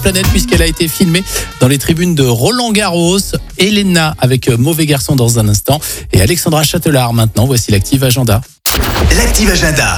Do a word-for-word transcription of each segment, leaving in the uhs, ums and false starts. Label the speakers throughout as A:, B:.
A: planète puisqu'elle a été filmée dans les tribunes de Roland Garros. Elena avec Mauvais Garçon dans un instant et Alexandra Châtelard maintenant. Voici l'Active Agenda.
B: L'Active Agenda.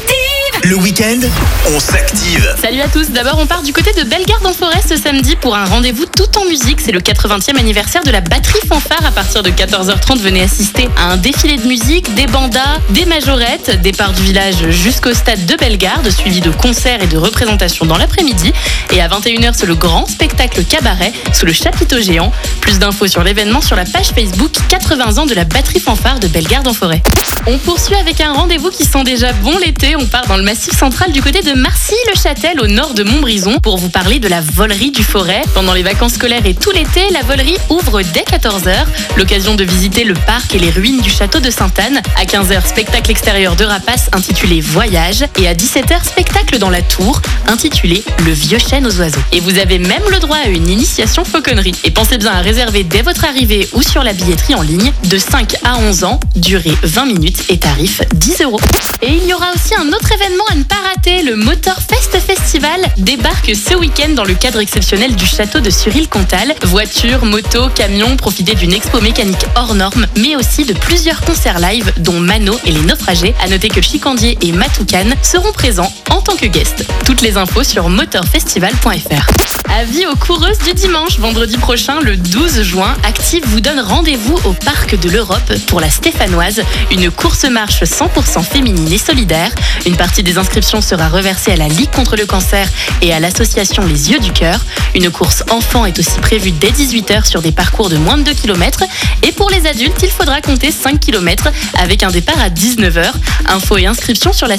B: Le week-end, on s'active.
C: Salut à tous, d'abord on part du côté de Bellegarde-en-Forêt ce samedi pour un rendez-vous tout en musique. C'est le quatre-vingtième anniversaire de la batterie fanfare. À partir de quatorze heures trente, venez assister à un défilé de musique, des bandas, des majorettes. Départ du village jusqu'au stade de Bellegarde, suivi de concerts et de représentations dans l'après-midi. Et à vingt et une heures, c'est le grand spectacle cabaret sous le chapiteau géant. Plus d'infos sur l'événement sur la page Facebook quatre-vingts ans de la batterie fanfare de Bellegarde-en-Forêt. On poursuit avec un rendez-vous qui sent déjà bon l'été. On part dans le Massif central du côté de Marcy-le-Châtel au nord de Montbrison pour vous parler de la volerie du Forêt. Pendant les vacances scolaires et tout l'été, la volerie ouvre dès quatorze heures. L'occasion de visiter le parc et les ruines du château de Sainte-Anne. À quinze heures, spectacle extérieur de rapaces intitulé Voyage. Et à dix-sept heures, spectacle dans la tour intitulé Le vieux chêne aux oiseaux. Et vous avez même le droit à une initiation fauconnerie. Et pensez bien à réserver dès votre arrivée ou sur la billetterie en ligne de cinq à onze ans, durée vingt minutes et tarif dix euros. Et il y aura aussi un autre événement à ne pas rater, le Motorfest Festival débarque ce week-end dans le cadre exceptionnel du château de Suril-Comtal. Voitures, motos, camions, profitez d'une expo mécanique hors norme, mais aussi de plusieurs concerts live, dont Mano et les Naufragés. À noter que Chicandier et Matoukan seront présents en tant que guests. Toutes les infos sur motorfestival point f r. Avis aux coureuses du dimanche, vendredi prochain, le douze juin, Active vous donne rendez-vous au Parc de l'Europe pour la Stéphanoise, une course-marche cent pour cent féminine et solidaire. Une partie des inscriptions sera reversée à la Ligue contre le cancer et à l'association Les Yeux du Cœur. Une course enfant est aussi prévue dès dix-huit heures sur des parcours de moins de deux kilomètres. Et pour les adultes, il faudra compter cinq kilomètres avec un départ à dix-neuf heures. Infos et inscriptions sur la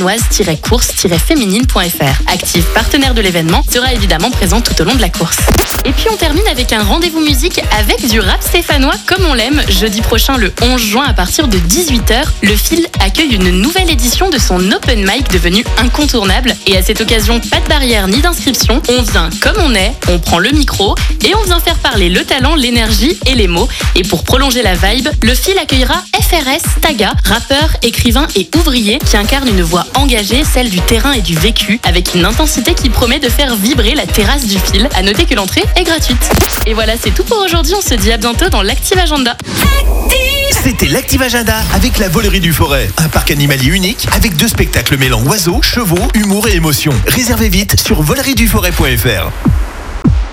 C: stéphanoise-course-féminine point f r. Active, partenaire de l'événement, sera évidemment présent tout au long de la course. Et puis on termine avec un rendez-vous musique avec du rap stéphanois comme on l'aime. Jeudi prochain, le onze juin, à partir de dix-huit heures, le Fil accueille une nouvelle édition de son open mic devenu incontournable. Et à cette occasion, pas de barrière ni d'inscription. On vient comme on est, on prend le micro et on vient faire parler le talent, l'énergie et les mots. Et pour prolonger la vibe, le Fil accueillera F R S Taga, rappeur, écrivain et ouvrier qui incarne une voix engagée, celle du terrain et du vécu, avec une intensité qui promet de faire vibrer la terrasse du Fil. À noter que l'entrée est gratuite. Et voilà, c'est tout pour aujourd'hui. On se dit à bientôt dans l'Active Agenda.
B: C'était l'Active Agenda avec la Volerie du Forêt. Un parc animalier unique avec deux spectacles mêlant oiseaux, chevaux, humour et émotion. Réservez vite sur volerie du forêt point f r.